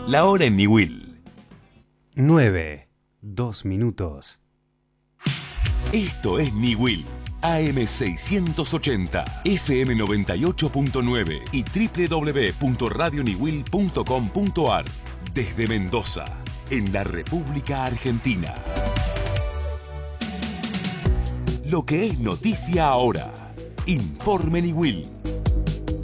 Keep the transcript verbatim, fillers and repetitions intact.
La hora en Niwil. nueve, dos minutos. Esto es Niwil. A M seiscientos ochenta, F M noventa y ocho punto nueve y doble u doble u doble u punto radio niwil punto com punto a r. Desde Mendoza, en la República Argentina. Lo que es noticia ahora. Informe Niwil.